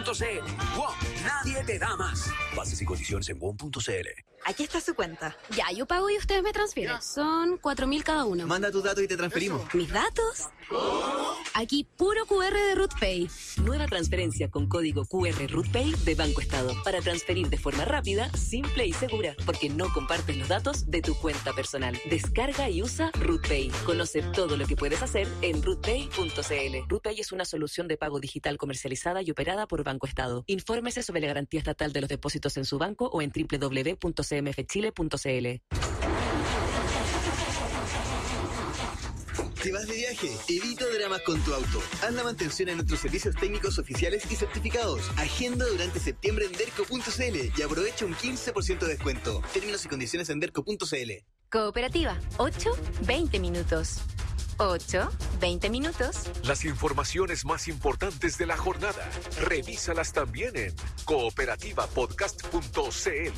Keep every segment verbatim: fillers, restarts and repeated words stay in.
punto c l. WOM, nadie te da más. Bases y condiciones en W O M punto c l. Aquí está su cuenta. Ya, yo pago y ustedes me transfieren. Ya. Son cuatro mil cada uno. Manda tus datos y te transferimos. ¿Eso? ¿Mis datos? ¿Cómo? Aquí puro Q R de RootPay. Nueva transferencia con código Q R RootPay de Banco Estado. Para transferir de forma rápida, simple y segura. Porque no compartes los datos de tu cuenta personal. Descarga y usa RootPay. Conoce todo lo que puedes hacer en rootpay punto c l. RootPay es una solución de pago digital comercializada y operada por Banco Estado. Infórmese sobre la garantía estatal de los depósitos en su banco o en doble u doble u doble u punto c m f chile punto c l. ¿Te vas de viaje? Evita dramas con tu auto. Haz la mantención en nuestros servicios técnicos oficiales y certificados. Agenda durante septiembre en derco punto c l y aprovecha un quince por ciento de descuento. Términos y condiciones en derco punto c l. Cooperativa, ocho, veinte minutos. ocho, veinte minutos. Las informaciones más importantes de la jornada, revísalas también en cooperativa podcast punto c l.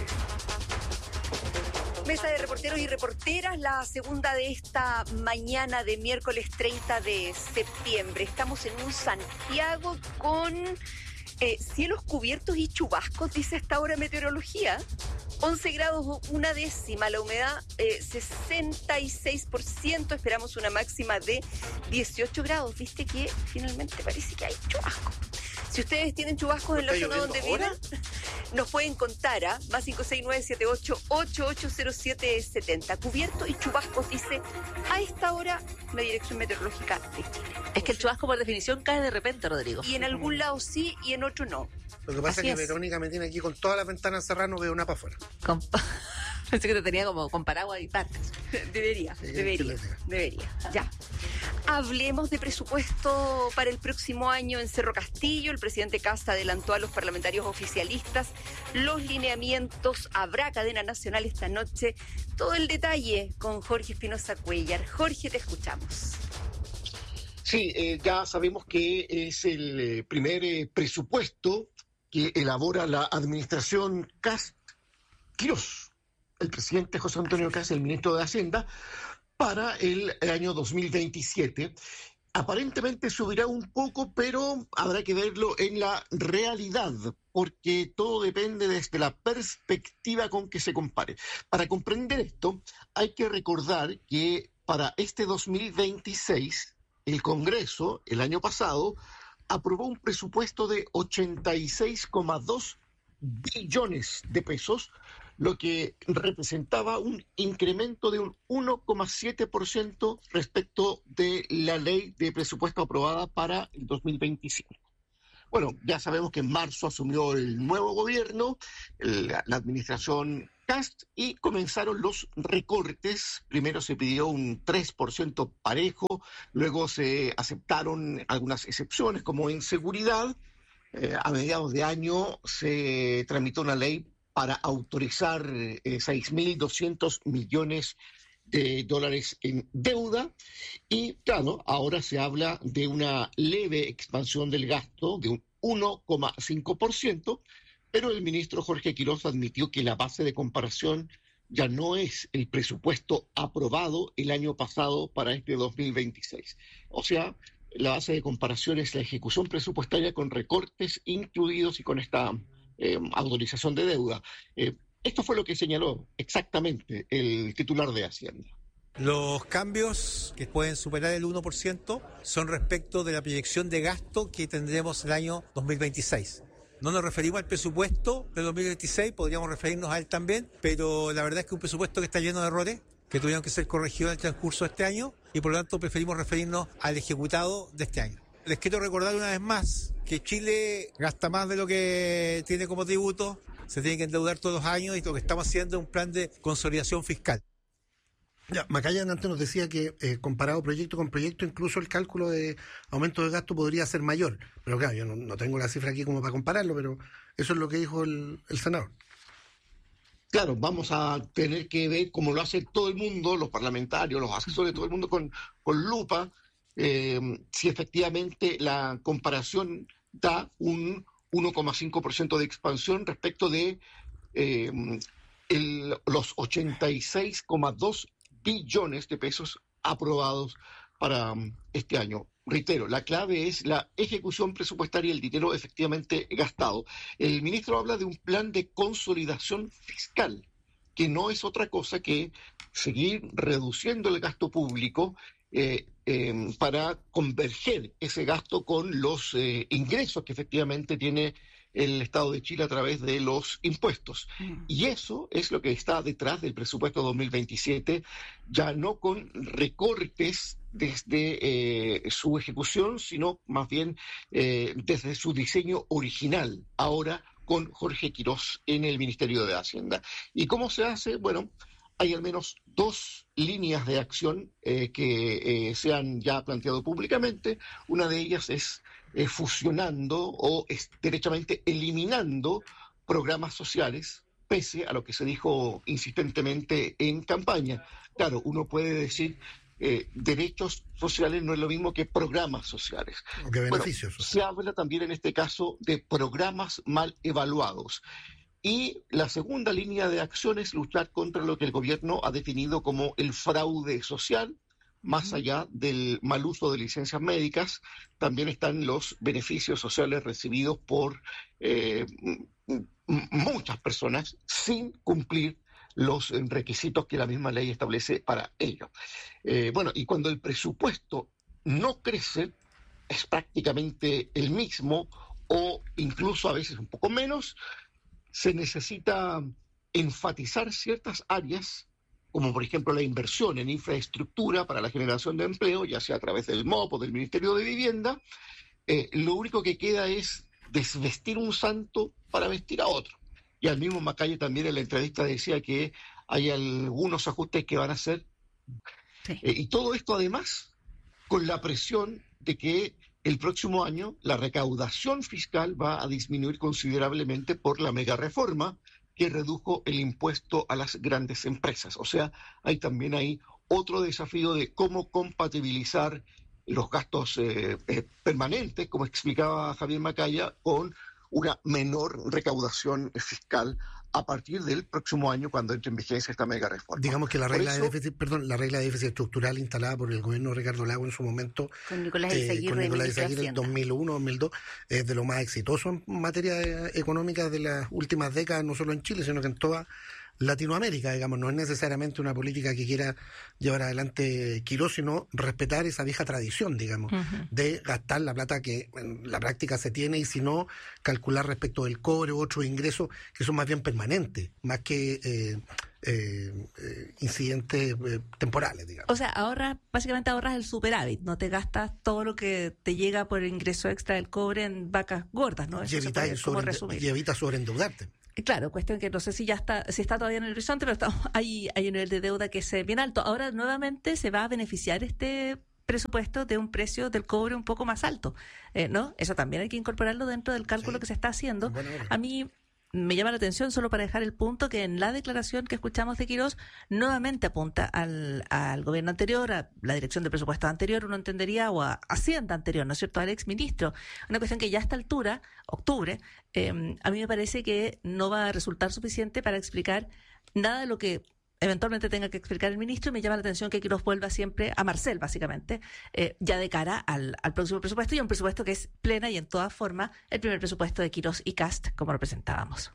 Mesa de reporteros y reporteras, la segunda de esta mañana de miércoles treinta de septiembre. Estamos en un Santiago con eh, cielos cubiertos y chubascos, dice esta hora meteorología. once grados, una décima, la humedad eh, sesenta y seis por ciento, esperamos una máxima de dieciocho grados. ¿Viste que finalmente parece que hay chubascos? Si ustedes tienen chubascos en la zona donde viven, nos pueden contar a más cinco seis nueve siete ocho ocho ocho cero siete siete cero. Cubierto y chubascos, dice a esta hora la Dirección Meteorológica de Chile. Es que el chubasco por definición cae de repente, Rodrigo. Y en algún lado sí y en otro no. Lo que pasa Así es que es. Verónica me tiene aquí con todas las ventanas cerradas, no veo una para afuera. Con... Pensé que te tenía como con paraguas y partes. Debería, Sí, debería, sí, sí. debería. Ya. Hablemos de presupuesto para el próximo año en Cerro Castillo. El presidente Kast adelantó a los parlamentarios oficialistas los lineamientos. Habrá cadena nacional esta noche. Todo el detalle con Jorge Espinosa Cuellar. Jorge, te escuchamos. Sí, eh, ya sabemos que es el eh, primer eh, presupuesto que elabora la administración Kast-Quirós. El presidente José Antonio Kast, el ministro de Hacienda, para el año dos mil veintisiete. Aparentemente subirá un poco, pero habrá que verlo en la realidad, porque todo depende desde la perspectiva con que se compare. Para comprender esto, hay que recordar que para este dos mil veintiséis, el Congreso, el año pasado, aprobó un presupuesto de ochenta y seis coma dos billones de pesos, lo que representaba un incremento de un uno coma siete por ciento respecto de la ley de presupuesto aprobada para el dos mil veinticinco. Bueno, ya sabemos que en marzo asumió el nuevo gobierno, la, la administración Kast, y comenzaron los recortes. Primero se pidió un tres por ciento parejo, luego se aceptaron algunas excepciones, como en seguridad. Eh, a mediados de año se tramitó una ley para autorizar eh, seis mil doscientos millones de dólares en deuda, y claro, ahora se habla de una leve expansión del gasto de un uno coma cinco por ciento, pero el ministro Jorge Quirós admitió que la base de comparación ya no es el presupuesto aprobado el año pasado para este dos mil veintiséis. O sea, la base de comparación es la ejecución presupuestaria con recortes incluidos y con esta eh, autorización de deuda. Eh, esto fue lo que señaló exactamente el titular de Hacienda. Los cambios que pueden superar el uno por ciento son respecto de la proyección de gasto que tendremos el año dos mil veintiséis. No nos referimos al presupuesto del dos mil veintiséis, podríamos referirnos a él también, pero la verdad es que es un presupuesto que está lleno de errores, que tuvieron que ser corregidos en el transcurso de este año, y por lo tanto preferimos referirnos al ejecutado de este año. Les quiero recordar una vez más que Chile gasta más de lo que tiene como tributo, se tiene que endeudar todos los años, y lo que estamos haciendo es un plan de consolidación fiscal. Ya, Macallan antes nos decía que eh, comparado proyecto con proyecto, incluso el cálculo de aumento de gasto podría ser mayor. Pero claro, yo no, no tengo la cifra aquí como para compararlo, pero eso es lo que dijo el, el senador. Claro, vamos a tener que ver, como lo hace todo el mundo, los parlamentarios, los asesores, todo el mundo con, con lupa, eh, si efectivamente la comparación da un uno coma cinco por ciento de expansión respecto de eh, el, los ochenta y seis coma dos billones de pesos aprobados para um, este año. reitero, la clave es la ejecución presupuestaria y el dinero efectivamente gastado. El ministro habla de un plan de consolidación fiscal, que no es otra cosa que seguir reduciendo el gasto público eh, eh, para converger ese gasto con los eh, ingresos que efectivamente tiene el Estado de Chile a través de los impuestos. Mm. Y eso es lo que está detrás del presupuesto dos mil veintisiete, ya no con recortes desde eh, su ejecución, sino más bien eh, desde su diseño original, ahora con Jorge Quirós en el Ministerio de Hacienda. ¿Y cómo se hace? Bueno, hay al menos dos líneas de acción eh, que eh, se han ya planteado públicamente. Una de ellas es eh, fusionando o es, derechamente eliminando programas sociales, pese a lo que se dijo insistentemente en campaña. Claro, uno puede decir eh, derechos sociales no es lo mismo que programas sociales. ¿Qué beneficios? Bueno, se habla también en este caso de programas mal evaluados. Y la segunda línea de acción es luchar contra lo que el gobierno ha definido como el fraude social. Más allá del mal uso de licencias médicas, también están los beneficios sociales recibidos por eh, muchas personas sin cumplir los requisitos que la misma ley establece para ello. Eh, bueno, y cuando el presupuesto no crece, es prácticamente el mismo o incluso a veces un poco menos, se necesita enfatizar ciertas áreas, como por ejemplo la inversión en infraestructura para la generación de empleo, ya sea a través del M O P o del Ministerio de Vivienda. Eh, lo único que queda es desvestir un santo para vestir a otro. Y al mismo Macaya también en la entrevista decía que hay algunos ajustes que van a hacer. Sí. Eh, y todo esto además con la presión de que el próximo año la recaudación fiscal va a disminuir considerablemente por la mega reforma que redujo el impuesto a las grandes empresas. O sea, hay también ahí otro desafío de cómo compatibilizar los gastos eh, eh, permanentes, como explicaba Javier Macaya, con una menor recaudación fiscal a partir del próximo año cuando entre en vigencia esta mega reforma. Digamos que la regla eso, de déficit, perdón, la regla de déficit estructural instalada por el gobierno de Ricardo Lagos en su momento con Nicolás Izaguirre, eh, con Nicolás Izaguirre en dos mil uno, dos mil dos, es de lo más exitoso en materia económica de las últimas décadas, no solo en Chile, sino que en toda Latinoamérica, digamos. No es necesariamente una política que quiera llevar adelante Quirós, sino respetar esa vieja tradición, digamos, uh-huh. de gastar la plata que en la práctica se tiene y si no, calcular respecto del cobre u otros ingresos que son más bien permanentes, más que eh, eh, eh, incidentes eh, temporales, digamos. O sea, ahorras, básicamente ahorras el superávit, no te gastas todo lo que te llega por el ingreso extra del cobre en vacas gordas, ¿no? Eso y evitas sobre, evita sobreendeudarte. Claro, cuestión que no sé si ya está, si está todavía en el horizonte, pero estamos, hay, hay un nivel de deuda que es bien alto. Ahora nuevamente se va a beneficiar este presupuesto de un precio del cobre un poco más alto, eh, ¿no? Eso también hay que incorporarlo dentro del cálculo sí. que se está haciendo. Bueno, bueno. A mí me llama la atención, solo para dejar el punto, que en la declaración que escuchamos de Quirós nuevamente apunta al, al gobierno anterior, a la dirección de presupuesto anterior, uno entendería, o a Hacienda anterior, ¿no es cierto?, al exministro. Una cuestión que ya a esta altura, octubre, eh, a mí me parece que no va a resultar suficiente para explicar nada de lo que eventualmente tenga que explicar el ministro, y me llama la atención que Quirós vuelva siempre a Marcel, básicamente, eh, ya de cara al, al próximo presupuesto, y un presupuesto que es plena y en toda forma el primer presupuesto de Quirós y Kast, como lo presentábamos.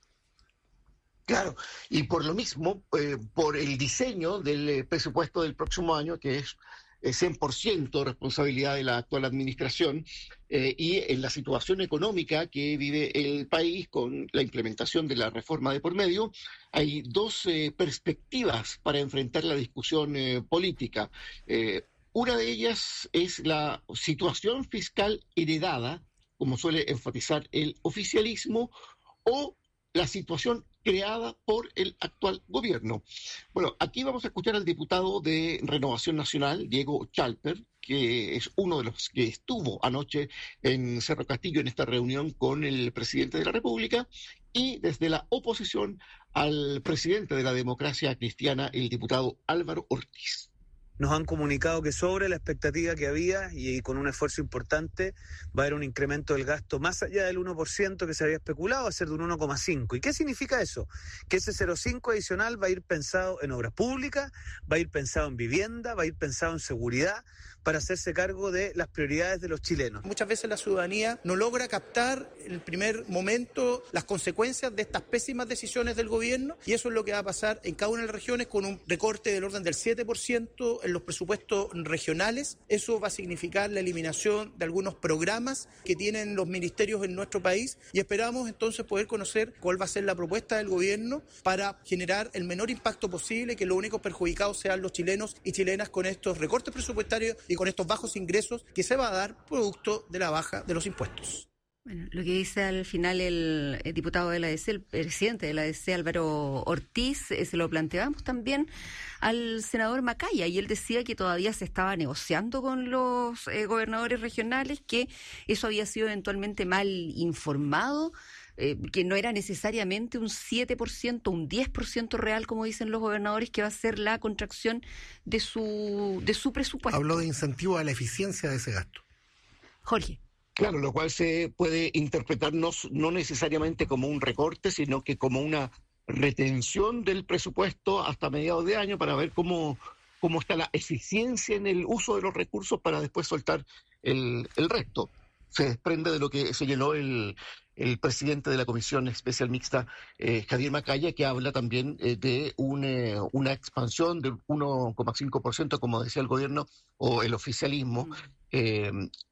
Claro, y por lo mismo, eh, por el diseño del eh, presupuesto del próximo año, que es cien por ciento responsabilidad de la actual administración, eh, y en la situación económica que vive el país con la implementación de la reforma de por medio, hay dos eh, perspectivas para enfrentar la discusión eh, política. Eh, una de ellas es la situación fiscal heredada, como suele enfatizar el oficialismo, o la situación creada por el actual gobierno. Bueno, aquí vamos a escuchar al diputado de Renovación Nacional, Diego Chalper, que es uno de los que estuvo anoche en Cerro Castillo en esta reunión con el presidente de la República, y desde la oposición al presidente de la Democracia Cristiana, el diputado Álvaro Ortiz. nos han comunicado que sobre la expectativa que había y con un esfuerzo importante va a haber un incremento del gasto más allá del uno por ciento que se había especulado, va a ser de un uno coma cinco. ¿Y qué significa eso? Que ese cero coma cinco adicional va a ir pensado en obras públicas, va a ir pensado en vivienda, va a ir pensado en seguridad, para hacerse cargo de las prioridades de los chilenos. Muchas veces la ciudadanía no logra captar en el primer momento las consecuencias de estas pésimas decisiones del gobierno, y eso es lo que va a pasar en cada una de las regiones con un recorte del orden del siete por ciento en los presupuestos regionales. Eso va a significar la eliminación de algunos programas que tienen los ministerios en nuestro país, y esperamos entonces poder conocer cuál va a ser la propuesta del gobierno para generar el menor impacto posible, que los únicos perjudicados sean los chilenos y chilenas con estos recortes presupuestarios y con estos bajos ingresos que se va a dar producto de la baja de los impuestos. Bueno, lo que dice al final el, el diputado de la A D C, el presidente de la A D C, Álvaro Ortiz, eh, se lo planteamos también al senador Macaya, y él decía que todavía se estaba negociando con los eh, gobernadores regionales, que eso había sido eventualmente mal informado, eh, que no era necesariamente un siete por ciento, un diez por ciento real, como dicen los gobernadores, que va a ser la contracción de su, de su presupuesto. Habló de incentivo a la eficiencia de ese gasto. Jorge. Claro, lo cual se puede interpretar no, no necesariamente como un recorte, sino que como una retención del presupuesto hasta mediados de año para ver cómo, cómo está la eficiencia en el uso de los recursos para después soltar el, el resto. Se desprende de lo que señaló el, el presidente de la Comisión Especial Mixta, eh, Javier Macaya, que habla también eh, de un, eh, una expansión del uno coma cinco por ciento, como decía el gobierno o el oficialismo, eh,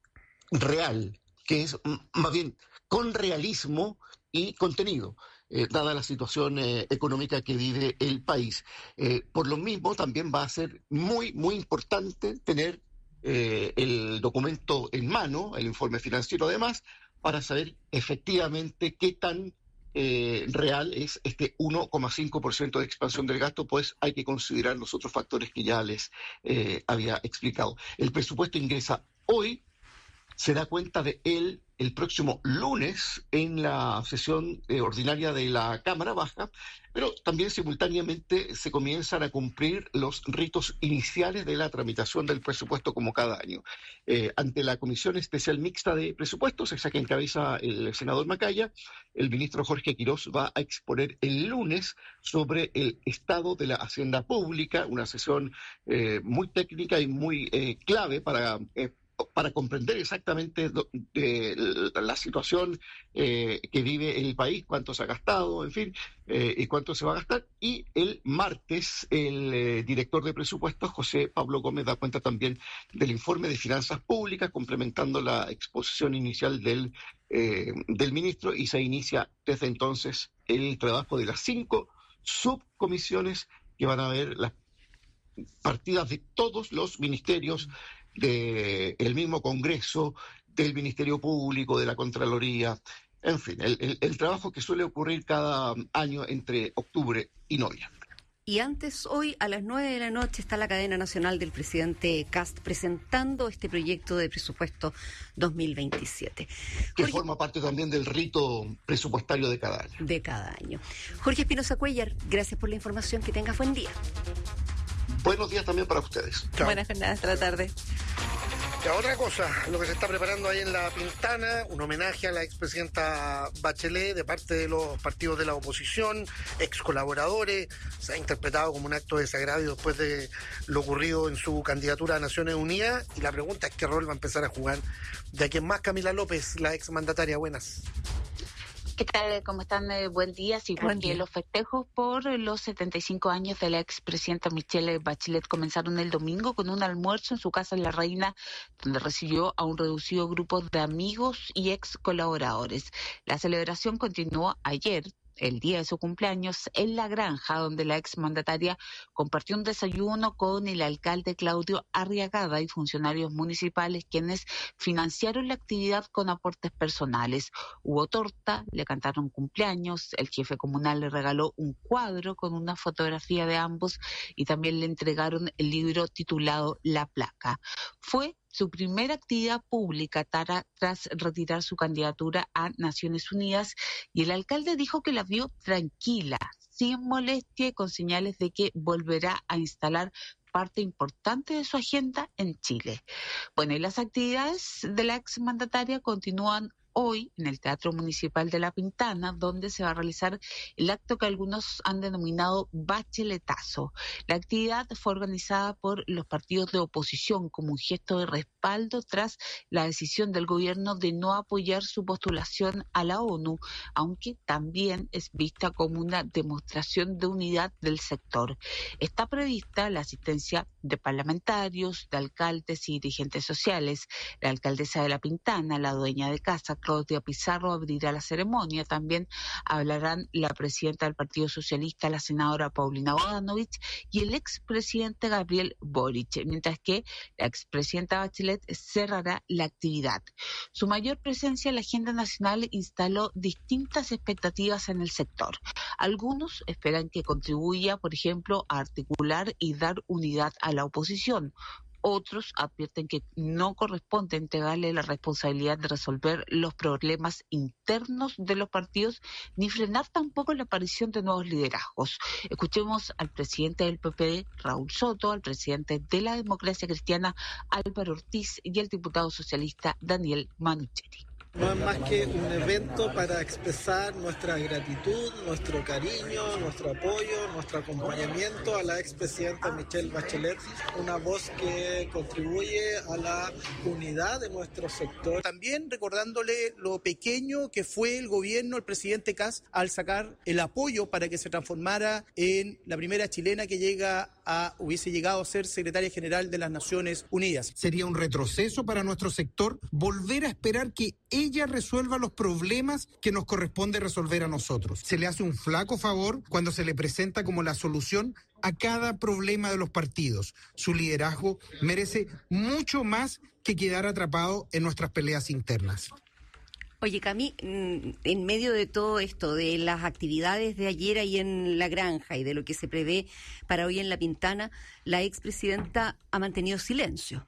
real, que es más bien con realismo y contenido, eh, dada la situación eh, económica que vive el país. Eh, por lo mismo, también va a ser muy, muy importante tener eh, el documento en mano, el informe financiero además, para saber efectivamente qué tan eh, real es este uno coma cinco por ciento de expansión del gasto, pues hay que considerar los otros factores que ya les eh, había explicado. El presupuesto ingresa hoy, se da cuenta de él el próximo lunes en la sesión eh, ordinaria de la Cámara Baja, pero también simultáneamente se comienzan a cumplir los ritos iniciales de la tramitación del presupuesto como cada año. Eh, ante la Comisión Especial Mixta de Presupuestos, esa que encabeza el senador Macaya, el ministro Jorge Quirós va a exponer el lunes sobre el estado de la hacienda pública, una sesión eh, muy técnica y muy eh, clave para eh, para comprender exactamente eh, la situación eh, que vive el país, cuánto se ha gastado, en fin, eh, y cuánto se va a gastar. Y el martes el eh, director de presupuestos, José Pablo Gómez, da cuenta también del informe de finanzas públicas, complementando la exposición inicial del, eh, del ministro, y se inicia desde entonces el trabajo de las cinco subcomisiones que van a ver las partidas de todos los ministerios, del mismo Congreso, del Ministerio Público, de la Contraloría, en fin, el, el, el trabajo que suele ocurrir cada año entre octubre y noviembre. Y antes, hoy a las nueve de la noche está la cadena nacional del presidente Kast presentando este proyecto de presupuesto dos mil veintisiete. Que Jorge, forma parte también del rito presupuestario de cada año. De cada año. Jorge Espinosa Cuellar, gracias por la información, que tengas buen día. Buenos días también para ustedes. Chao. Buenas jornadas, hasta la tarde. Ya, otra cosa, lo que se está preparando ahí en La Pintana, un homenaje a la expresidenta Bachelet de parte de los partidos de la oposición, ex colaboradores, se ha interpretado como un acto de desagravio después de lo ocurrido en su candidatura a Naciones Unidas, y la pregunta es qué rol va a empezar a jugar de aquí en más Camila López, la ex mandataria. Buenas. ¿Qué tal? ¿Cómo están? Eh, buen día. Sí, porque los festejos por los setenta y cinco años de la expresidenta Michelle Bachelet comenzaron el domingo con un almuerzo en su casa en La Reina, donde recibió a un reducido grupo de amigos y ex colaboradores. La celebración continuó ayer, el día de su cumpleaños, en La Granja, donde la exmandataria compartió un desayuno con el alcalde Claudio Arriagada y funcionarios municipales, quienes financiaron la actividad con aportes personales. Hubo torta, le cantaron cumpleaños, el jefe comunal le regaló un cuadro con una fotografía de ambos y también le entregaron el libro titulado La Placa. Fue su primera actividad pública tara, tras retirar su candidatura a Naciones Unidas, y el alcalde dijo que la vio tranquila, sin molestia y con señales de que volverá a instalar parte importante de su agenda en Chile. Bueno, y las actividades de la exmandataria continúan hoy en el Teatro Municipal de La Pintana, donde se va a realizar el acto que algunos han denominado bacheletazo. La actividad fue organizada por los partidos de oposición como un gesto de respaldo tras la decisión del gobierno de no apoyar su postulación a la ONU, aunque también es vista como una demostración de unidad del sector. Está prevista la asistencia de parlamentarios, de alcaldes y dirigentes sociales. La alcaldesa de La Pintana, la dueña de casa, Claudia Pizarro, abrirá la ceremonia. También hablarán la presidenta del Partido Socialista, la senadora Paulina Bodanovich, y el expresidente Gabriel Boric, mientras que la expresidenta Bachelet cerrará la actividad. Su mayor presencia en la agenda nacional instaló distintas expectativas en el sector. Algunos esperan que contribuya, por ejemplo, a articular y dar unidad a la oposición. Otros advierten que no corresponde entregarle la responsabilidad de resolver los problemas internos de los partidos ni frenar tampoco la aparición de nuevos liderazgos. Escuchemos al presidente del P P D, Raúl Soto, al presidente de la Democracia Cristiana, Álvaro Ortiz, y al diputado socialista Daniel Manucheri. No es más que un evento para expresar nuestra gratitud, nuestro cariño, nuestro apoyo, nuestro acompañamiento a la expresidenta Michelle Bachelet, una voz que contribuye a la unidad de nuestro sector. También recordándole lo pequeño que fue el gobierno, el presidente Kast, al sacar el apoyo para que se transformara en la primera chilena que llega a, hubiese llegado a ser secretaria general de las Naciones Unidas. Sería un retroceso para nuestro sector volver a esperar que ella resuelva los problemas que nos corresponde resolver a nosotros. Se le hace un flaco favor cuando se le presenta como la solución a cada problema de los partidos. Su liderazgo merece mucho más que quedar atrapado en nuestras peleas internas. Oye, Cami, en medio de todo esto, de las actividades de ayer ahí en La Granja y de lo que se prevé para hoy en La Pintana, la expresidenta ha mantenido silencio.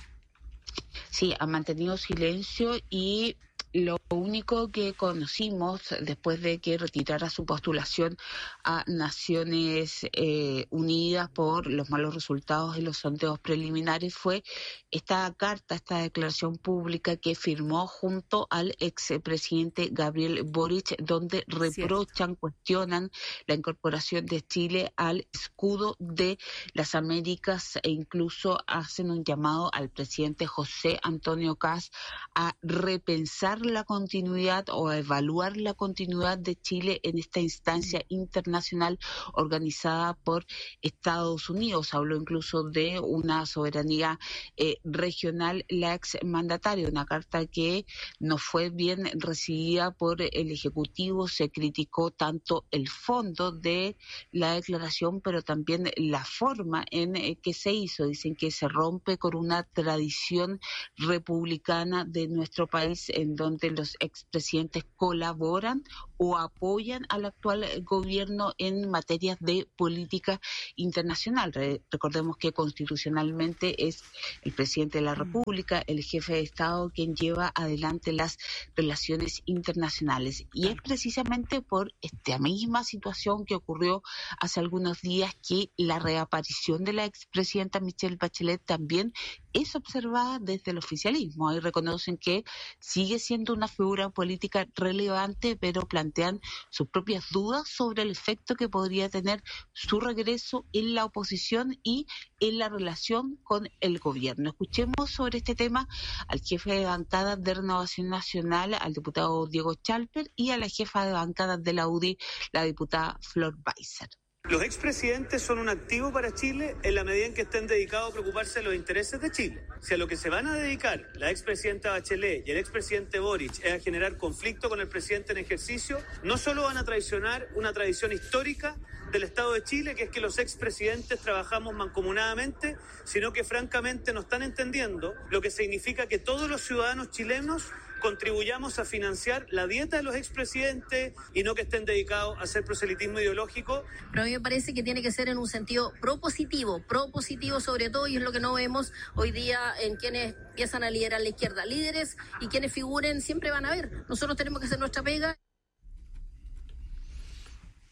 Sí, ha mantenido silencio y lo único que conocimos después de que retirara su postulación a Naciones eh, Unidas por los malos resultados en los sondeos preliminares fue esta carta, esta declaración pública que firmó junto al expresidente Gabriel Boric, donde reprochan, Cierto. cuestionan la incorporación de Chile al escudo de las Américas e incluso hacen un llamado al presidente José Antonio Kast a repensar la continuidad o a evaluar la continuidad de Chile en esta instancia internacional organizada por Estados Unidos. Habló incluso de una soberanía eh, regional, la exmandataria, una carta que no fue bien recibida por el Ejecutivo. Se criticó tanto el fondo de la declaración, pero también la forma en eh, que se hizo. Dicen que se rompe con una tradición republicana de nuestro país en donde los expresidentes colaboran o apoyan al actual gobierno en materias de política internacional. Re- recordemos que constitucionalmente es el presidente de la República, el jefe de Estado, quien lleva adelante las relaciones internacionales. Y es precisamente por esta misma situación que ocurrió hace algunos días que la reaparición de la expresidenta Michelle Bachelet también es observada desde el oficialismo. Ahí reconocen que sigue siendo una figura política relevante, pero plantean sus propias dudas sobre el efecto que podría tener su regreso en la oposición y en la relación con el gobierno. Escuchemos sobre este tema al jefe de bancada de Renovación Nacional, al diputado Diego Chalper, y a la jefa de bancada de la U D I, la diputada Flor Weiser. Los expresidentes son un activo para Chile en la medida en que estén dedicados a preocuparse de los intereses de Chile. Si a lo que se van a dedicar la expresidenta Bachelet y el expresidente Boric es a generar conflicto con el presidente en ejercicio, no solo van a traicionar una tradición histórica del Estado de Chile, que es que los expresidentes trabajamos mancomunadamente, sino que francamente no están entendiendo lo que significa que todos los ciudadanos chilenos contribuyamos a financiar la dieta de los expresidentes y no que estén dedicados a hacer proselitismo ideológico. Pero a mí me parece que tiene que ser en un sentido propositivo, propositivo sobre todo, y es lo que no vemos hoy día en quienes empiezan a liderar la izquierda. Líderes y quienes figuren siempre van a ver. Nosotros tenemos que hacer nuestra pega.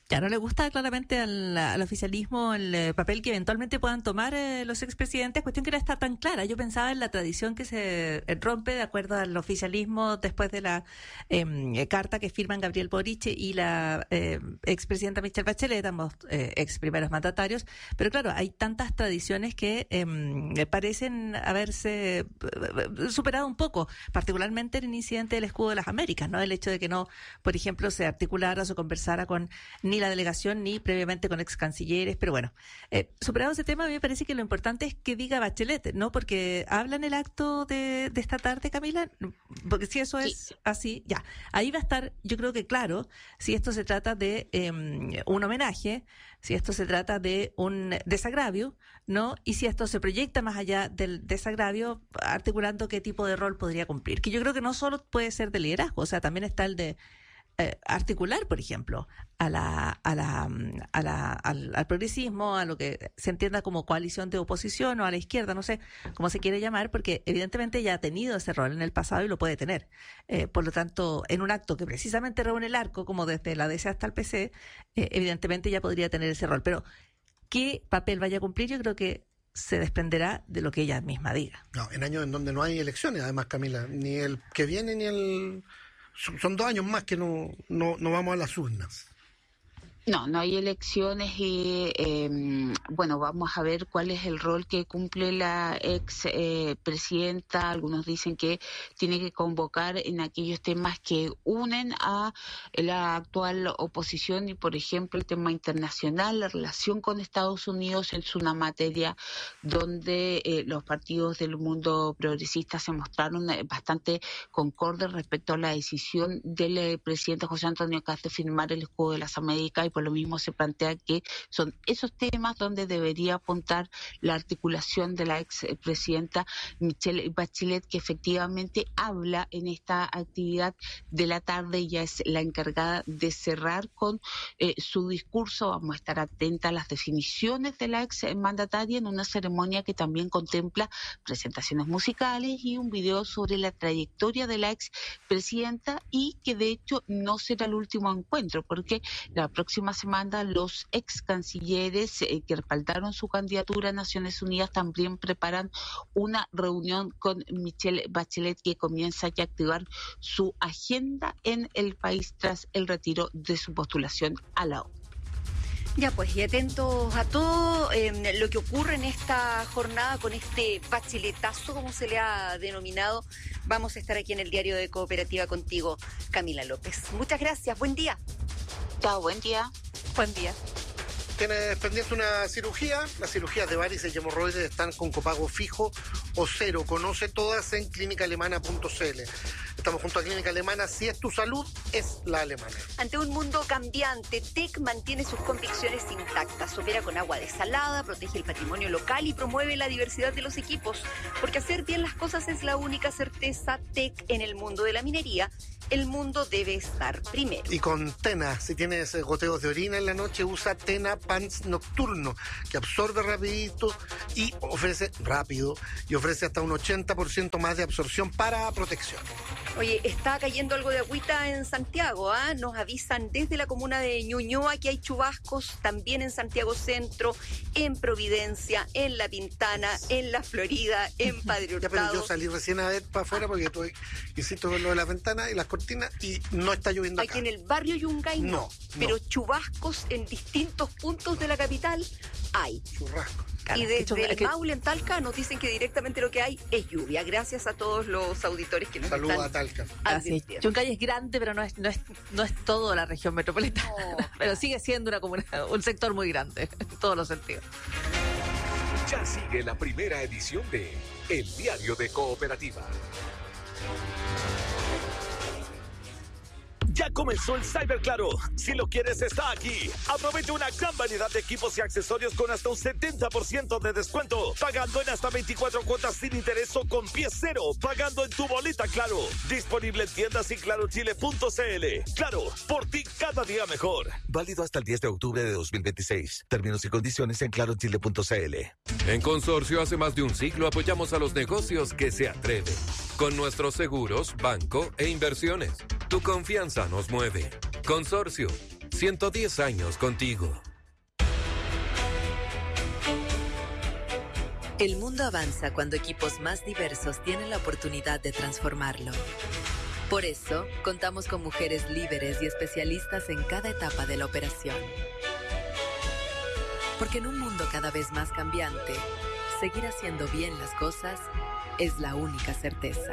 Ya no le gusta claramente al, al oficialismo el eh, papel que eventualmente puedan tomar eh, los expresidentes, cuestión que no está tan clara. Yo pensaba en la tradición que se eh, rompe de acuerdo al oficialismo después de la eh, carta que firman Gabriel Boric y la eh, expresidenta Michelle Bachelet, ambos eh, ex primeros mandatarios. Pero claro, hay tantas tradiciones que eh, parecen haberse eh, superado un poco, particularmente en el incidente del Escudo de las Américas, ¿no? El hecho de que no, por ejemplo, se articulara o se conversara con ni la delegación ni previamente con ex cancilleres, pero bueno, eh, superado ese tema, a mí me parece que lo importante es que diga Bachelet, ¿no? Porque habla en el acto de, de esta tarde, Camila, porque si eso es sí. así, ya, ahí va a estar, yo creo que claro, si esto se trata de eh, un homenaje, si esto se trata de un desagravio, ¿no? Y si esto se proyecta más allá del desagravio, articulando qué tipo de rol podría cumplir, que yo creo que no solo puede ser de liderazgo, o sea, también está el de Eh, articular, por ejemplo, a la, a la, a la, al, al progresismo, a lo que se entienda como coalición de oposición o a la izquierda, no sé cómo se quiere llamar, porque evidentemente ya ha tenido ese rol en el pasado y lo puede tener. Eh, por lo tanto, en un acto que precisamente reúne el arco, como desde la D C hasta el P C, eh, evidentemente ya podría tener ese rol. Pero, ¿qué papel vaya a cumplir? Yo creo que se desprenderá de lo que ella misma diga. No, en años en donde no hay elecciones, además, Camila, ni el que viene ni el... Son dos años más que no, no, no vamos a las urnas. No, no hay elecciones y, eh, bueno, vamos a ver cuál es el rol que cumple la ex eh, presidenta. Algunos dicen que tiene que convocar en aquellos temas que unen a la actual oposición y, por ejemplo, el tema internacional, la relación con Estados Unidos es una materia donde eh, los partidos del mundo progresista se mostraron bastante concordes respecto a la decisión del eh, presidente José Antonio Kast de firmar el Escudo de las Américas, y por lo mismo se plantea que son esos temas donde debería apuntar la articulación de la expresidenta Michelle Bachelet, que efectivamente habla en esta actividad de la tarde y ya es la encargada de cerrar con eh, su discurso. Vamos a estar atentas a las definiciones de la ex mandataria en una ceremonia que también contempla presentaciones musicales y un video sobre la trayectoria de la ex presidenta, y que de hecho no será el último encuentro, porque la próxima semana los ex cancilleres eh, que respaldaron su candidatura a Naciones Unidas también preparan una reunión con Michelle Bachelet, que comienza ya a activar su agenda en el país tras el retiro de su postulación a la ONU. Ya pues, y atentos a todo eh, lo que ocurre en esta jornada con este bacheletazo, como se le ha denominado. Vamos a estar aquí en el Diario de Cooperativa contigo, Camila López. Muchas gracias, buen día. Chao, buen día. Buen día. Tienes pendiente una cirugía. Las cirugías de varices y hemorroides están con copago fijo o cero. Conoce todas en clínica alemana punto c l. Estamos junto a Clínica Alemana. Si es tu salud, es la alemana. Ante un mundo cambiante, T E C mantiene sus convicciones intactas. Opera con agua desalada, protege el patrimonio local y promueve la diversidad de los equipos. Porque hacer bien las cosas es la única certeza. T E C en el mundo de la minería. El mundo debe estar primero. Y con Tena, si tienes goteos de orina en la noche, usa Tena Pants Nocturno, que absorbe rapidito y ofrece rápido y ofrece hasta un ochenta por ciento más de absorción para protección. Oye, está cayendo algo de agüita en Santiago, ¿ah? ¿eh? Nos avisan desde la comuna de Ñuñoa que hay chubascos también en Santiago Centro, en Providencia, en La Pintana, en La Florida, en Padre Hurtado. Ya, pero yo salí recién a ver para afuera porque tuve, hiciste lo de las ventanas y las cortinas y no está lloviendo acá. Aquí en el barrio Yungay no, no pero no. Chubascos en distintos puntos de la capital hay. Churrasco. Y desde el Maule en Talca nos dicen que directamente lo que hay es lluvia. Gracias a todos los auditores que nos Saludos están a Talca. Así es. Yungay es grande, pero no es, no es, no es toda la región metropolitana. No. Pero sigue siendo una comunidad, un sector muy grande, en todos los sentidos. Ya sigue la primera edición de El Diario de Cooperativa. Ya comenzó el Cyber Claro. Si lo quieres, está aquí. Aprovecha una gran variedad de equipos y accesorios con hasta un setenta por ciento de descuento. Pagando en hasta veinticuatro cuotas sin interés o con pie cero. Pagando en tu boleta Claro. Disponible en tiendas y claro chile punto c l. Claro, por ti cada día mejor. Válido hasta el diez de octubre de dos mil veintiséis. Términos y condiciones en claro chile punto c l. En Consorcio hace más de un siglo apoyamos a los negocios que se atreven. Con nuestros seguros, banco e inversiones. Tu confianza nos mueve. Consorcio, ciento diez años contigo. El mundo avanza cuando equipos más diversos tienen la oportunidad de transformarlo. Por eso, contamos con mujeres líderes y especialistas en cada etapa de la operación. Porque en un mundo cada vez más cambiante, seguir haciendo bien las cosas es la única certeza.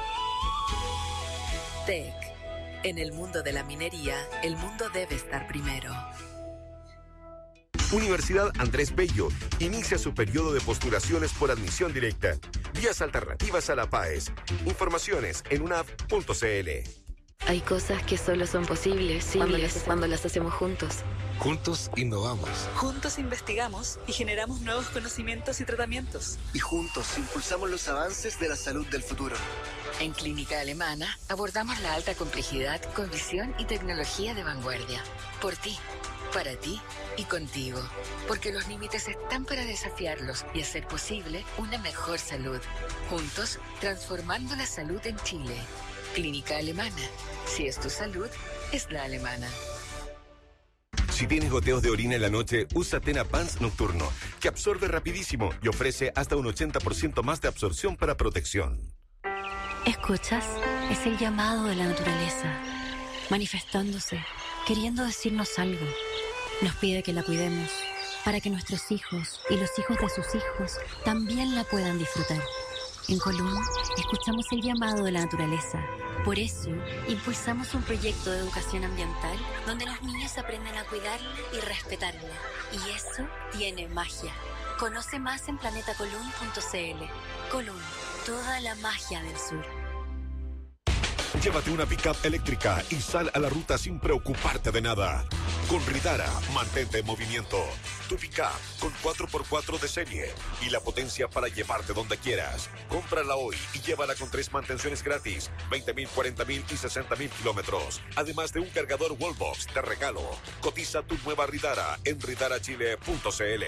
T E C. En el mundo de la minería, el mundo debe estar primero. Universidad Andrés Bello inicia su periodo de postulaciones por admisión directa. Vías alternativas a la PAES. Informaciones en unaf punto cl. Hay cosas que solo son posibles cuando las, cuando las hacemos juntos. Juntos innovamos. Juntos investigamos y generamos nuevos conocimientos y tratamientos. Y juntos impulsamos los avances de la salud del futuro. En Clínica Alemana abordamos la alta complejidad con visión y tecnología de vanguardia. Por ti, para ti y contigo. Porque los límites están para desafiarlos y hacer posible una mejor salud. Juntos, transformando la salud en Chile. Clínica Alemana. Si es tu salud, es la alemana. Si tienes goteos de orina en la noche, usa Tena Pants Nocturno, que absorbe rapidísimo y ofrece hasta un ochenta por ciento más de absorción para protección. ¿Escuchas? Es el llamado de la naturaleza, manifestándose, queriendo decirnos algo. Nos pide que la cuidemos, para que nuestros hijos y los hijos de sus hijos también la puedan disfrutar. En Colún, escuchamos el llamado de la naturaleza. Por eso, impulsamos un proyecto de educación ambiental donde los niños aprenden a cuidarla y respetarla. Y eso tiene magia. Conoce más en planeta colún punto cl. Colún, toda la magia del sur. Llévate una pickup eléctrica y sal a la ruta sin preocuparte de nada. Con Ridara, mantente en movimiento. Tu pickup con cuatro por cuatro de serie y la potencia para llevarte donde quieras. Cómprala hoy y llévala con tres mantenciones gratis, veinte mil, cuarenta mil y sesenta mil kilómetros. Además de un cargador Wallbox de regalo. Cotiza tu nueva Ridara en ridara chile punto cl.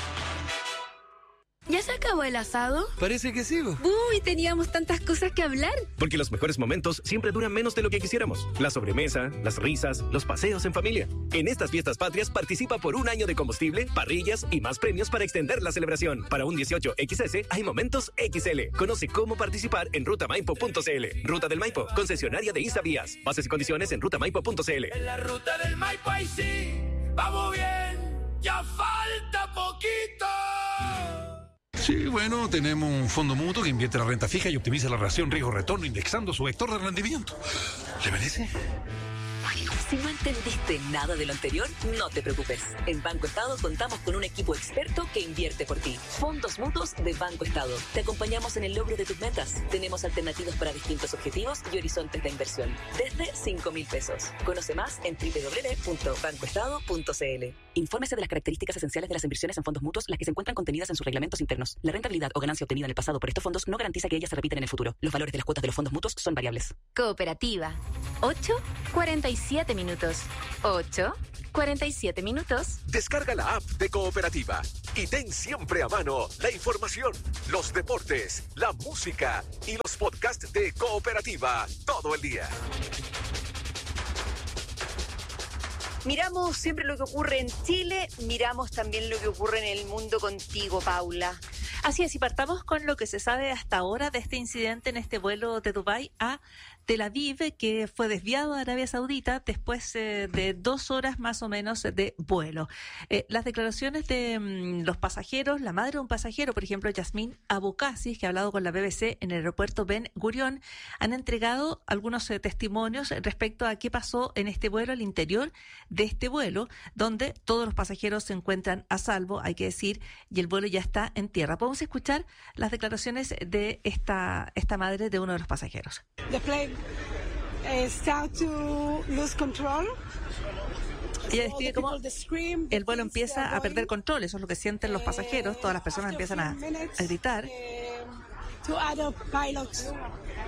¿Ya se acabó el asado? Parece que sí. Uy, teníamos tantas cosas que hablar. Porque los mejores momentos siempre duran menos de lo que quisiéramos. La sobremesa, las risas, los paseos en familia. En estas fiestas patrias participa por un año de combustible, parrillas y más premios para extender la celebración. Para un dieciocho equis ese hay momentos equis ele. Conoce cómo participar en ruta maipo punto cl. Ruta del Maipo, concesionaria de ISA Vías. Bases y condiciones en ruta maipo punto cl. En la ruta del Maipo ahí sí, vamos bien, ya falta poquito. Sí, bueno, tenemos un fondo mutuo que invierte la renta fija y optimiza la relación riesgo-retorno indexando su vector de rendimiento. ¿Le parece? Si no entendiste nada de lo anterior, no te preocupes. En Banco Estado contamos con un equipo experto que invierte por ti. Fondos mutuos de Banco Estado. Te acompañamos en el logro de tus metas. Tenemos alternativas para distintos objetivos y horizontes de inversión. Desde cinco mil pesos. Conoce más en doble u doble u doble u punto banco estado punto cl. Infórmese de las características esenciales de las inversiones en fondos mutuos, las que se encuentran contenidas en sus reglamentos internos. La rentabilidad o ganancia obtenida en el pasado por estos fondos no garantiza que ellas se repitan en el futuro. Los valores de las cuotas de los fondos mutuos son variables. Cooperativa. ocho, cuarenta y siete minutos. ocho, cuarenta y siete minutos. Descarga la app de Cooperativa y ten siempre a mano la información, los deportes, la música y los podcasts de Cooperativa todo el día. Miramos siempre lo que ocurre en Chile, miramos también lo que ocurre en el mundo contigo, Paula. Así es, y partamos con lo que se sabe hasta ahora de este incidente en este vuelo de Dubái a Tel Aviv, que fue desviado a Arabia Saudita después eh, de dos horas más o menos de vuelo. Eh, las declaraciones de mm, los pasajeros, la madre de un pasajero, por ejemplo, Yasmín Abukasi, que ha hablado con la B B C en el aeropuerto Ben Gurion, han entregado algunos eh, testimonios respecto a qué pasó en este vuelo, al interior de este vuelo, donde todos los pasajeros se encuentran a salvo, hay que decir, y el vuelo ya está en tierra. Vamos a escuchar las declaraciones de esta, esta madre de uno de los pasajeros. The plane uh, start to lose control. Ella describe cómo el vuelo empieza a perder control, eso es lo que sienten los pasajeros, todas las personas empiezan a, a gritar. Two other pilots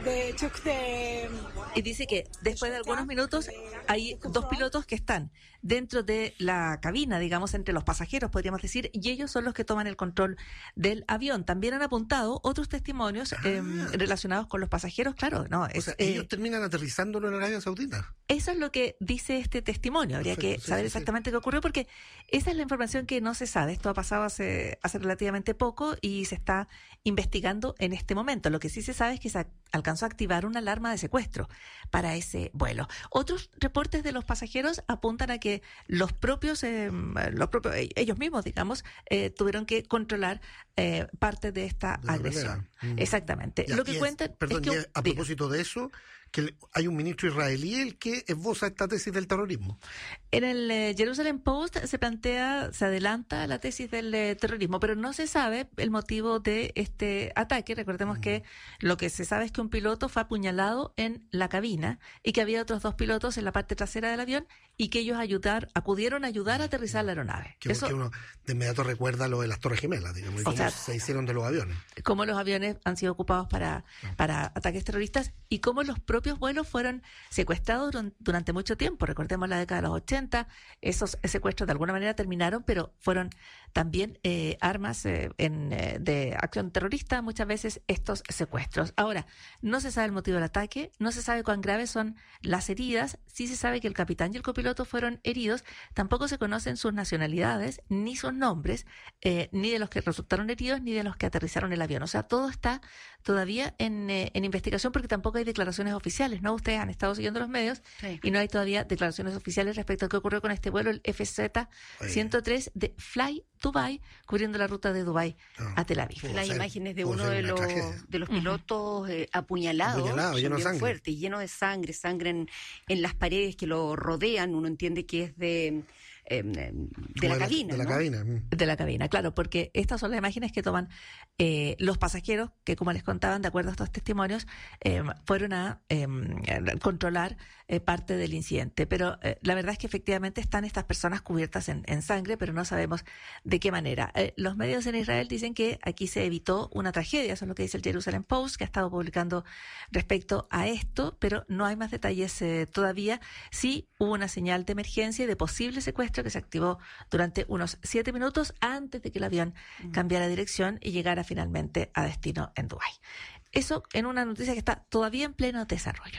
they took the... Y dice que después de algunos minutos hay dos pilotos que están dentro de la cabina, digamos, entre los pasajeros, podríamos decir, y ellos son los que toman el control del avión. También han apuntado otros testimonios ah. eh, relacionados con los pasajeros, claro, no. Es, o sea, eh, ellos terminan aterrizándolo en Arabia Saudita. Eso es lo que dice este testimonio. Habría Perfecto, que sí, saber sí, exactamente sí. qué ocurrió, porque esa es la información que no se sabe. Esto ha pasado hace, hace relativamente poco y se está investigando en este momento. Lo que sí se sabe es que se alcanzó a activar una alarma de secuestro para ese vuelo. Otros reportes de los pasajeros apuntan a que los propios, eh, los propios ellos mismos, digamos, eh, tuvieron que controlar eh, parte de esta de agresión. Mm. Exactamente. Ya, lo que es, cuentan perdón, es que, a diga. propósito de eso, que hay un ministro israelí el que esboza esta tesis del terrorismo. En el eh, Jerusalem Post se plantea, se adelanta la tesis del eh, terrorismo, pero no se sabe el motivo de este ataque. Recordemos mm. que lo que se sabe es que un piloto fue apuñalado en la cabina y que había otros dos pilotos en la parte trasera del avión y que ellos ayudar, acudieron a ayudar a aterrizar la aeronave. Que, Eso, que uno de inmediato recuerda lo de las Torres Gemelas, digamos, y cómo sea, se hicieron de los aviones. Cómo los aviones han sido ocupados para, no. para ataques terroristas y cómo los propios vuelos fueron secuestrados durante mucho tiempo. Recordemos la década de los ochenta, esos secuestros de alguna manera terminaron, pero fueron también eh, armas eh, en, eh, de acción terrorista, muchas veces estos secuestros. Ahora, no se sabe el motivo del ataque, no se sabe cuán graves son las heridas, sí se sabe que el capitán y el copiloto fueron heridos, tampoco se conocen sus nacionalidades, ni sus nombres, eh, ni de los que resultaron heridos, ni de los que aterrizaron el avión. O sea, todo está todavía en, eh, en investigación porque tampoco hay declaraciones oficiales, ¿no? Ustedes han estado siguiendo los medios sí. y no hay todavía declaraciones oficiales respecto a qué ocurrió con este vuelo, el F Z ciento tres de Fly Dubai, cubriendo la ruta de Dubai no, a Tel Aviv. Las imágenes de uno de los, de los pilotos uh-huh. eh, apuñalados, Apuñalado, lleno de sangre. Fuerte, lleno de sangre, sangre en, en las paredes que lo rodean, uno entiende que es de... Eh, de la, la cabina, de la ¿no? cabina. De la cabina, claro, porque estas son las imágenes que toman eh, los pasajeros que, como les contaban, de acuerdo a estos testimonios, eh, fueron a eh, controlar eh, parte del incidente. Pero eh, la verdad es que efectivamente están estas personas cubiertas en, en sangre, pero no sabemos de qué manera. Eh, los medios en Israel dicen que aquí se evitó una tragedia, eso es lo que dice el Jerusalem Post, que ha estado publicando respecto a esto, pero no hay más detalles eh, todavía. Sí hubo una señal de emergencia y de posible secuestro que se activó durante unos siete minutos antes de que el avión cambiara dirección y llegara finalmente a destino en Dubái. Eso en una noticia que está todavía en pleno desarrollo.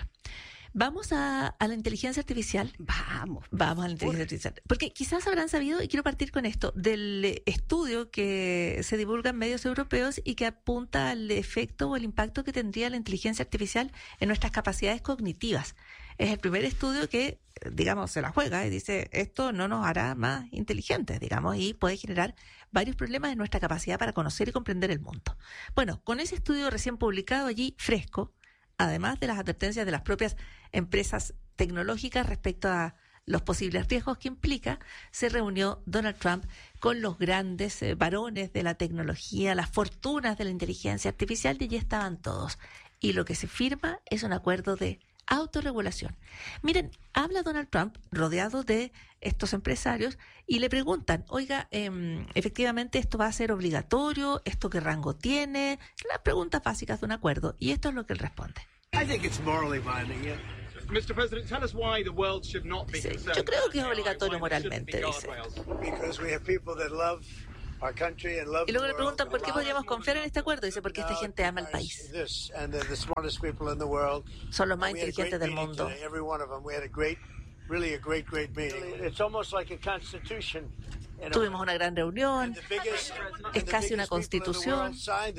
Vamos a, a la inteligencia artificial. Vamos. Vamos a la inteligencia artificial. Porque quizás habrán sabido, y quiero partir con esto, del estudio que se divulga en medios europeos y que apunta al efecto o el impacto que tendría la inteligencia artificial en nuestras capacidades cognitivas. Es el primer estudio que, digamos, se la juega y dice, esto no nos hará más inteligentes, digamos, y puede generar varios problemas en nuestra capacidad para conocer y comprender el mundo. Bueno, con ese estudio recién publicado allí, fresco, además de las advertencias de las propias empresas tecnológicas respecto a los posibles riesgos que implica, se reunió Donald Trump con los grandes eh, varones de la tecnología, las fortunas de la inteligencia artificial, y allí estaban todos. Y lo que se firma es un acuerdo de autorregulación. Miren, habla Donald Trump rodeado de estos empresarios y le preguntan, oiga, eh, efectivamente esto va a ser obligatorio, esto qué rango tiene, las preguntas básicas de un acuerdo, y esto es lo que él responde. I think it's morally binding, yeah. mister President, tell us why the world should not be dice, concerned. yo creo que es obligatorio moralmente, dice. Because we have people that love our country and love y luego le preguntan por qué podríamos confiar en este acuerdo. Dice, porque esta gente ama el país. Son los más inteligentes del mundo. Tuvimos una gran reunión. Es casi una constitución.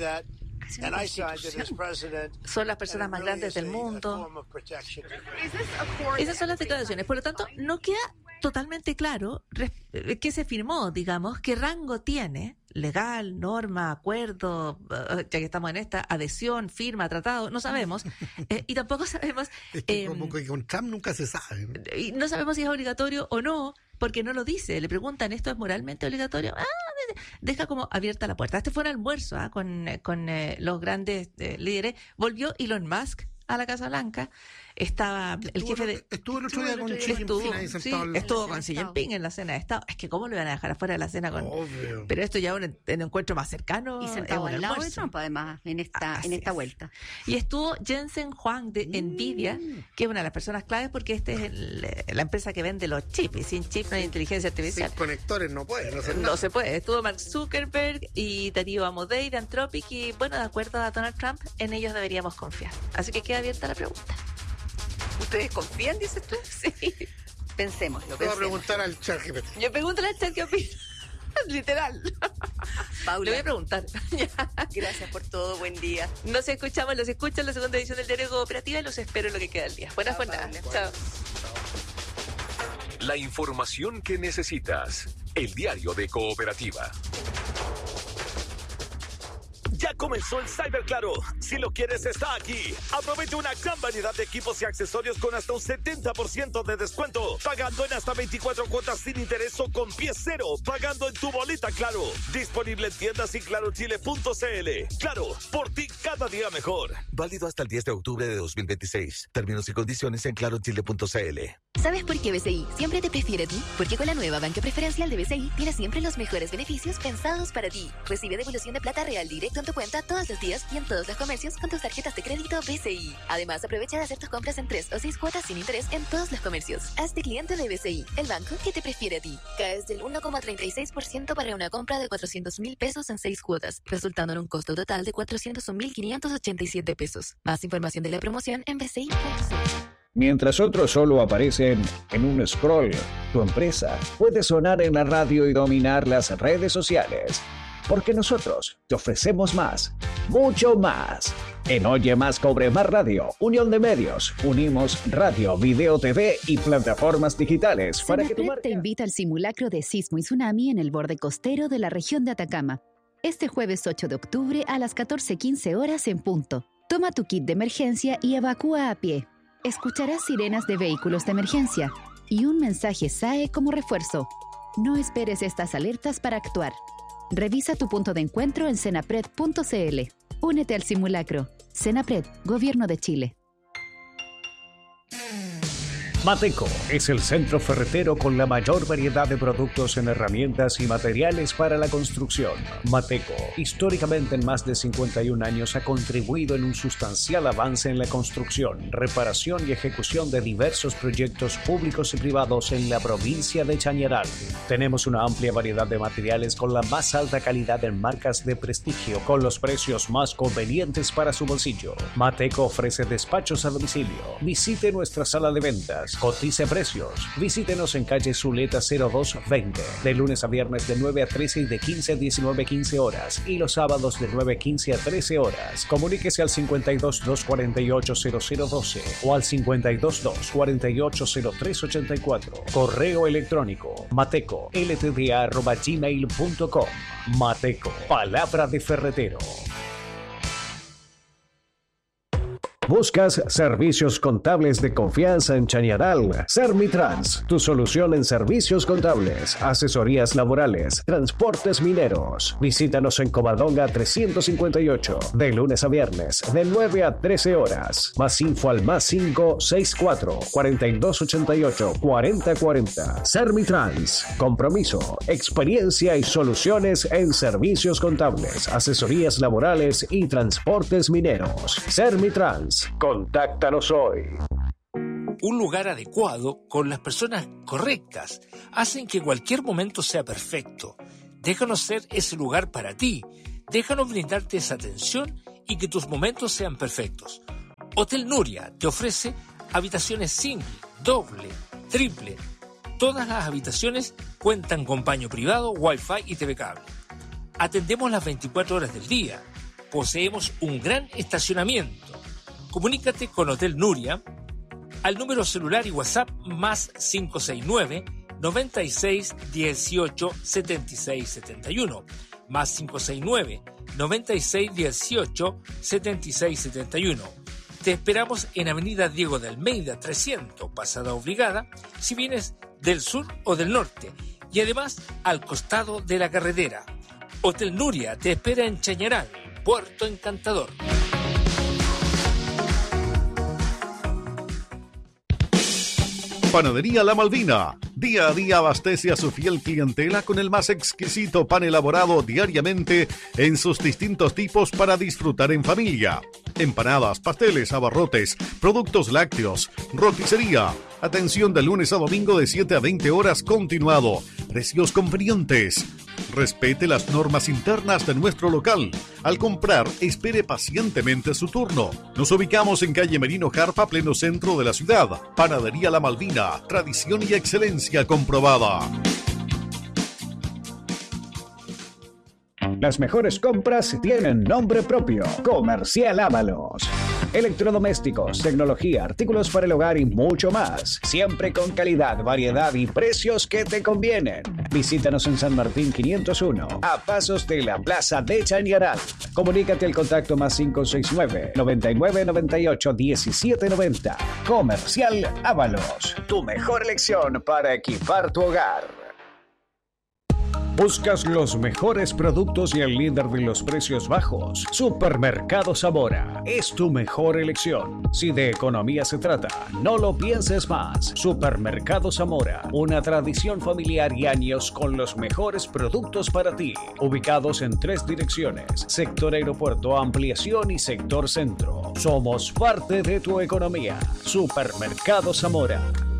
Son las personas más grandes del mundo. Esas son las declaraciones. Por lo tanto, no queda totalmente claro qué se firmó, digamos, qué rango tiene, legal, norma, acuerdo, ya que estamos en esta, adhesión, firma, tratado, no sabemos. Eh, y tampoco sabemos... Es que eh, como que con Trump nunca se sabe. Y no sabemos si es obligatorio o no, porque no lo dice. Le preguntan, ¿esto es moralmente obligatorio? Ah, deja como abierta la puerta. Este fue un almuerzo ¿eh? con, con eh, los grandes eh, líderes. Volvió Elon Musk a la Casa Blanca. estaba el Estuvo, jefe de... estuvo el otro día con Xi estuvo, Jinping ahí sí, sentado en- estuvo con Xi Jinping en la cena de Estado. Es que ¿cómo lo iban a dejar afuera de la cena con...? Obvio. Pero esto ya un, en un encuentro más cercano. Y es sentado un al lado de almuerzo. Trump, además, en esta, en esta vuelta. Y estuvo Jensen Huang de Mm. Nvidia, que es una de las personas claves porque esta es el- la empresa que vende los chips. Y sin chip no hay inteligencia artificial. Sin conectores no puede, no hacer nada. No se puede. Estuvo Mark Zuckerberg y Darío Amodei de Anthropic y, bueno, de acuerdo a Donald Trump, en ellos deberíamos confiar. Así que queda abierta la pregunta. ¿Ustedes confían, dices tú? Sí. Pensémoslo, Te voy a pensemos. preguntar al chat G P T. Yo pregúntale al chat qué opina. Literal. Paula. Le voy a preguntar. Gracias por todo, buen día. Nos escuchamos, los escuchan en la segunda edición del Diario Cooperativa y los espero en lo que queda del día. Buenas jornadas. Chao. La información que necesitas. El Diario de Cooperativa. Ya comenzó el Cyber Claro. Si lo quieres, está aquí. Aprovecha una gran variedad de equipos y accesorios con hasta un setenta por ciento de descuento. Pagando en hasta veinticuatro cuotas sin interés o con pie cero. Pagando en tu boleta Claro. Disponible en tiendas y claro chile punto c l. Claro, por ti cada día mejor. Válido hasta el diez de octubre de dos mil veintiséis. Términos y condiciones en claro chile punto c l. ¿Sabes por qué B C I siempre te prefiere a ti? Porque con la nueva banca preferencial de B C I tienes siempre los mejores beneficios pensados para ti. Recibe devolución de plata real directo en tu cuenta todos los días y en todos los comercios con tus tarjetas de crédito B C I. Además, aprovecha de hacer tus compras en tres o seis cuotas sin interés en todos los comercios. Hazte cliente de B C I, el banco que te prefiere a ti. Caes del uno coma treinta y seis por ciento para una compra de cuatrocientos mil pesos en seis cuotas, resultando en un costo total de cuatrocientos un mil quinientos ochenta y siete pesos. Más información de la promoción en b c i punto c l. Mientras otros solo aparecen en un scroll, tu empresa puede sonar en la radio y dominar las redes sociales. Porque nosotros te ofrecemos más, mucho más. En Oye Más, Cobre Más Radio, Unión de Medios, unimos radio, video, T V y plataformas digitales para que tu Senapred marca... te invita al simulacro de sismo y tsunami en el borde costero de la región de Atacama. Este jueves ocho de octubre a las catorce quince horas en punto. Toma tu kit de emergencia y evacúa a pie. Escucharás sirenas de vehículos de emergencia y un mensaje S A E como refuerzo. No esperes estas alertas para actuar. Revisa tu punto de encuentro en senapred punto c l. Únete al simulacro. Senapred, Gobierno de Chile. Mateco es el centro ferretero con la mayor variedad de productos en herramientas y materiales para la construcción. Mateco, históricamente en más de cincuenta y un años, ha contribuido en un sustancial avance en la construcción, reparación y ejecución de diversos proyectos públicos y privados en la provincia de Chañaral. Tenemos una amplia variedad de materiales con la más alta calidad en marcas de prestigio, con los precios más convenientes para su bolsillo. Mateco ofrece despachos a domicilio. Visite nuestra sala de ventas. Cotice precios. Visítenos en calle Zuleta cero dos veinte, de lunes a viernes de nueve a trece y de quince a diecinueve quince horas, y los sábados de nueve quince a trece horas. Comuníquese al cincuenta y dos, doscientos cuarenta y ocho, cero cero doce o al cincuenta y dos, doscientos cuarenta y ocho, cero tres ochenta y cuatro. Correo electrónico mateco l t d a arroba gmail punto com. Mateco, palabra de ferretero. ¿Buscas servicios contables de confianza en Chañaral? Sermitrans, tu solución en servicios contables, asesorías laborales, transportes mineros. Visítanos en Covadonga trescientos cincuenta y ocho, de lunes a viernes, de nueve a trece horas. Más info al más cinco seis cuatro, cuarenta y dos ochenta y ocho, cuarenta cuarenta. Sermitrans, compromiso, experiencia y soluciones en servicios contables, asesorías laborales y transportes mineros. Sermitrans. Contáctanos hoy. Un lugar adecuado con las personas correctas hacen que cualquier momento sea perfecto. Déjanos ser ese lugar para ti. Déjanos brindarte esa atención y que tus momentos sean perfectos. Hotel Nuria te ofrece habitaciones single, doble, triple. Todas las habitaciones cuentan con baño privado, wifi y T V cable. Atendemos las veinticuatro horas del día. Poseemos un gran estacionamiento. Comunícate con Hotel Nuria al número celular y WhatsApp más cinco seis nueve, noventa y seis, dieciocho, setenta y seis setenta y uno, más cinco seis nueve, noventa y seis, dieciocho, setenta y seis setenta y uno. Te esperamos en Avenida Diego de Almeida trescientos, Pasada Obligada, si vienes del sur o del norte, y además al costado de la carretera. Hotel Nuria te espera en Chañaral, Puerto Encantador. Panadería La Malvina. Día a día abastece a su fiel clientela con el más exquisito pan elaborado diariamente en sus distintos tipos para disfrutar en familia. Empanadas, pasteles, abarrotes, productos lácteos, roticería. Atención de lunes a domingo de siete a veinte horas continuado. Precios convenientes. Respete las normas internas de nuestro local. Al comprar, espere pacientemente su turno. Nos ubicamos en calle Merino Jarpa, pleno centro de la ciudad. Panadería La Malvina, tradición y excelencia comprobada. Las mejores compras tienen nombre propio. Comercial Ábalos. Electrodomésticos, tecnología, artículos para el hogar y mucho más. Siempre con calidad, variedad y precios que te convienen. Visítanos en San Martín quinientos uno, a pasos de la Plaza de Chañaral. Comunícate al contacto más cinco seis nueve, noventa y nueve, noventa y ocho, diecisiete noventa. Comercial Ábalos. Tu mejor elección para equipar tu hogar. ¿Buscas los mejores productos y el líder de los precios bajos? Supermercado Zamora es tu mejor elección. Si de economía se trata, no lo pienses más. Supermercado Zamora, una tradición familiar y años con los mejores productos para ti. Ubicados en tres direcciones: sector aeropuerto, ampliación y sector centro. Somos parte de tu economía. Supermercado Zamora.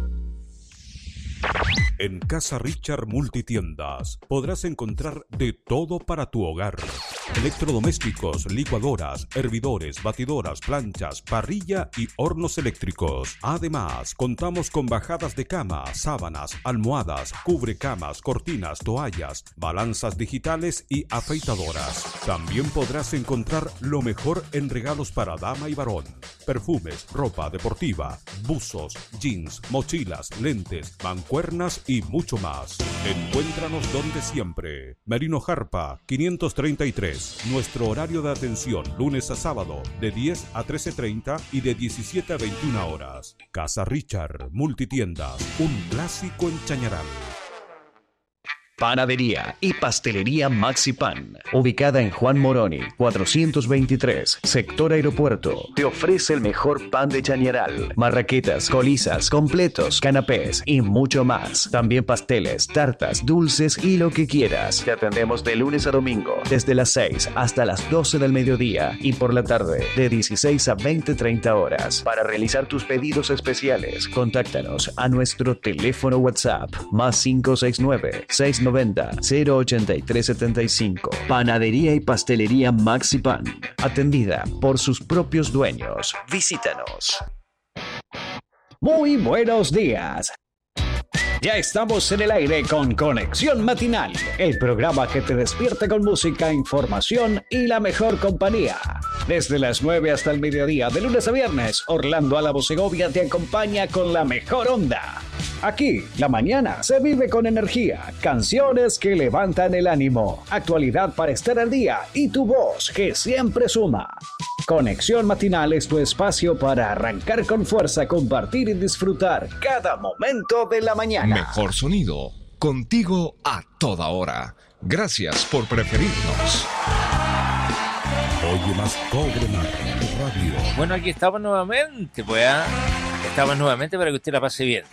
En Casa Richard Multitiendas podrás encontrar de todo para tu hogar. Electrodomésticos, licuadoras, hervidores, batidoras, planchas, parrilla y hornos eléctricos. Además, contamos con bajadas de cama, sábanas, almohadas, cubrecamas, cortinas, toallas, balanzas digitales y afeitadoras. También podrás encontrar lo mejor en regalos para dama y varón. Perfumes, ropa deportiva, buzos, jeans, mochilas, lentes, mancuernas y mucho más. Encuéntranos donde siempre. Merino Jarpa, quinientos treinta y tres. Nuestro horario de atención, lunes a sábado, de diez a trece treinta y de diecisiete a veintiuna horas. Casa Richard Multitiendas, un clásico en Chañaral. Panadería y Pastelería Maxi Pan, ubicada en Juan Moroni, cuatrocientos veintitrés, sector aeropuerto. Te ofrece el mejor pan de Chañaral, marraquetas, colizas, completos, canapés y mucho más. También pasteles, tartas, dulces y lo que quieras. Te atendemos de lunes a domingo, desde las seis hasta las doce del mediodía y por la tarde, de dieciséis a veinte treinta horas. Para realizar tus pedidos especiales, contáctanos a nuestro teléfono WhatsApp, más cinco seis nueve, seis noventa, cero ochenta y tres setenta y cinco. Panadería y Pastelería Maxi Pan, atendida por sus propios dueños. Visítanos. Muy buenos días. Ya estamos en el aire con Conexión Matinal, el programa que te despierta con música, información y la mejor compañía. Desde las nueve hasta el mediodía, de lunes a viernes, Orlando Álamo Segovia te acompaña con la mejor onda. Aquí, la mañana se vive con energía, canciones que levantan el ánimo, actualidad para estar al día y tu voz que siempre suma. Conexión Matinal es tu espacio para arrancar con fuerza, compartir y disfrutar cada momento de la mañana. Mejor sonido, contigo a toda hora. Gracias por preferirnos. Oye más Cobre Mar Radio. Bueno, aquí estamos nuevamente, pues, ¿eh? Estamos nuevamente para que usted la pase bien.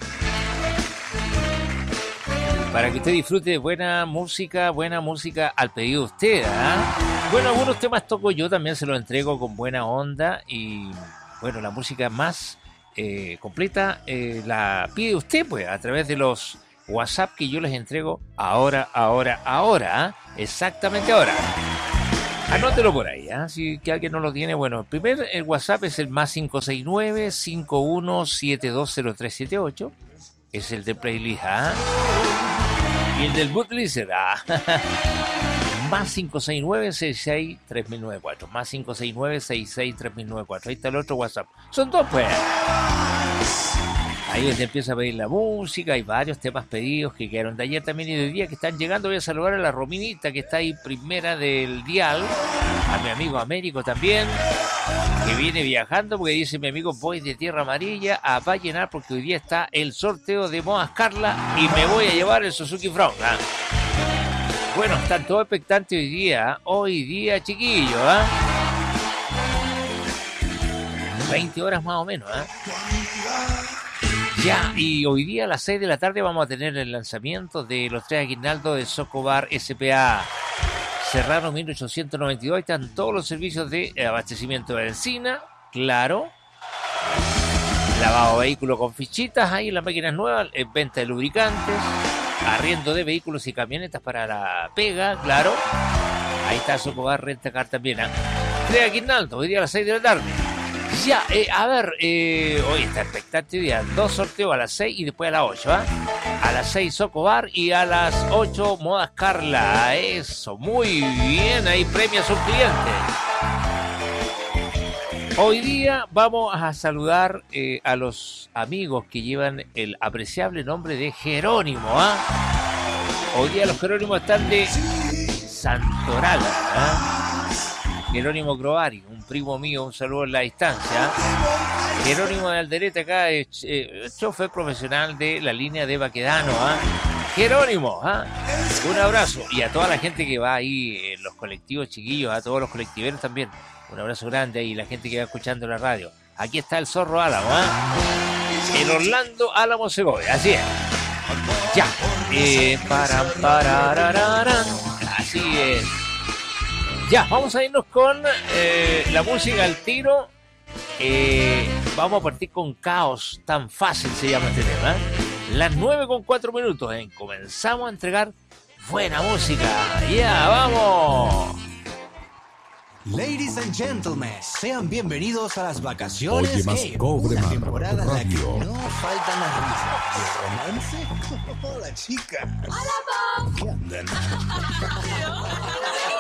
Para que usted disfrute de buena música, buena música al pedido de usted, ¿eh? Bueno, algunos temas toco yo, también se los entrego con buena onda y, bueno, la música más eh, completa eh, la pide usted, pues, a través de los WhatsApp que yo les entrego ahora, ahora, ahora, ¿eh? Exactamente ahora. Anótelo por ahí, ¿eh? Si que alguien no lo tiene, bueno, el primer el WhatsApp es el más cinco seis nueve, cinco uno siete dos cero tres siete ocho, es el de playlist, ¿eh? Y el del bootlister, ¿ah? Más cinco seis nueve, seis seis tres mil noventa y cuatro. Más cinco seis nueve, seis seis tres mil noventa y cuatro. Ahí está el otro WhatsApp. Son dos, pues. Ahí se empieza a pedir la música. Hay varios temas pedidos que quedaron de ayer también y de día que están llegando. Voy a saludar a la Rominita, que está ahí primera del dial. A mi amigo Américo también, que viene viajando porque dice mi amigo, voy de Tierra Amarilla a Vallenar porque hoy día está el sorteo de Moas Carla y me voy a llevar el Suzuki Front, ¿eh? Bueno, están todos expectantes hoy día, ¿eh? Hoy día, chiquillos, ¿eh? veinte horas más o menos, ¿eh? Ya, y hoy día a las seis de la tarde vamos a tener el lanzamiento de los tres aguinaldos de Socobar S P A. Serrano mil ochocientos noventa y dos, están todos los servicios de abastecimiento de benzina, claro. Lavado de vehículos con fichitas, ahí las máquinas nuevas, venta de lubricantes, arriendo de vehículos y camionetas para la pega, claro. Ahí está Socobar Rentacar también, ¿eh? Tres aguinaldos, hoy día a las seis de la tarde. Ya, eh, a ver, eh, hoy está expectante hoy día, dos sorteos a las seis y después a las ocho, ¿ah? ¿eh? A las seis Socobar y a las ocho Modas Carla, eso, muy bien, ahí premia a sus clientes. Hoy día vamos a saludar eh, a los amigos que llevan el apreciable nombre de Jerónimo, ¿ah? ¿eh? Hoy día los Jerónimos están de Santoral, ¿eh? Jerónimo Croari, un primo mío, un saludo en la distancia. Jerónimo de Alderete acá es eh, chofer profesional de la línea de Baquedano, ¿ah? Jerónimo, ¿ah? Un abrazo. Y a toda la gente que va ahí en los colectivos chiquillos, a todos los colectiveros también, un abrazo grande ahí, la gente que va escuchando la radio. Aquí está el Zorro Álamo, ¿ah? El Orlando Álamo Segovia, así es. Ya. Eh, para, para, así es. Ya, vamos a irnos con eh, la música al tiro. Eh, vamos a partir con Caos, tan fácil se llama este tema. Las nueve con cuatro minutos. ¿eh? Comenzamos a entregar buena música. Ya, vamos. Ladies and gentlemen, sean bienvenidos a las vacaciones. Oye, más Game, cobre, una más temporada en la que radio. no faltan las risas. ¿De romance? Hola, chica. Hola, Bob. ¿Qué andan?